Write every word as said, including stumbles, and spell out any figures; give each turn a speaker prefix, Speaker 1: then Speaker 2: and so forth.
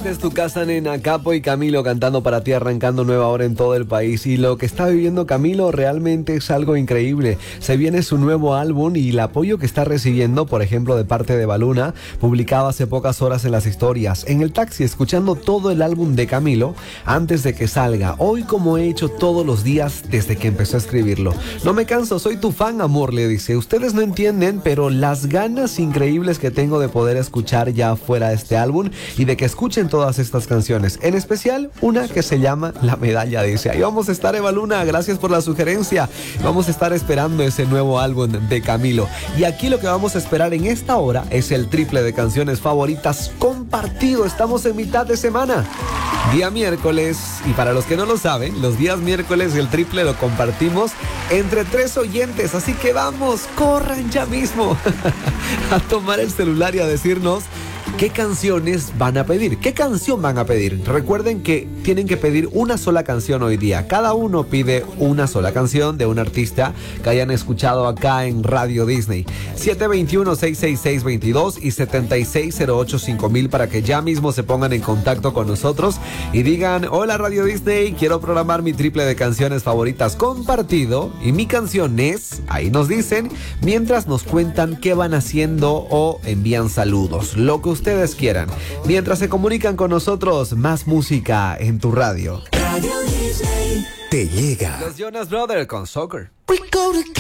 Speaker 1: Esta es tu casa, nena. Capo y Camilo cantando para ti, arrancando nueva hora en todo el país. Y lo que está viviendo Camilo realmente es algo increíble. Se viene su nuevo álbum y el apoyo que está recibiendo, por ejemplo, de parte de Baluna, publicado hace pocas horas en las historias. En el taxi, escuchando todo el álbum de Camilo antes de que salga. Hoy, como he hecho todos los días desde que empezó a escribirlo. No me canso, soy tu fan, amor, le dice. Ustedes no entienden, pero las ganas increíbles que tengo de poder escuchar ya fuera este álbum y de que escuchen todas estas canciones, en especial una que se llama La Medalla, dice. Ahí vamos a estar, Eva Luna, gracias por la sugerencia. Vamos a estar esperando ese nuevo álbum de Camilo. Y aquí lo que vamos a esperar en esta hora es el triple de canciones favoritas compartido. Estamos en mitad de semana, día miércoles, y para los que no lo saben, los días miércoles el triple lo compartimos entre tres oyentes, así que vamos, corran ya mismo a tomar el celular y a decirnos ¿qué canciones van a pedir? ¿Qué canción van a pedir? Recuerden que tienen que pedir una sola canción hoy día. Cada uno pide una sola canción de un artista que hayan escuchado acá en Radio Disney. siete dos uno, seis seis seis, dos dos y siete seis cero ocho cinco mil para que ya mismo se pongan en contacto con nosotros y digan: hola Radio Disney, quiero programar mi triple de canciones favoritas compartido y mi canción es... Ahí nos dicen, mientras nos cuentan qué van haciendo o envían saludos. Lo que ustedes quieran. Mientras se comunican con nosotros, más música en tu radio.
Speaker 2: Radio Disney.
Speaker 3: Te llega.
Speaker 1: Los Jonas Brothers con Soccer.
Speaker 2: We go together.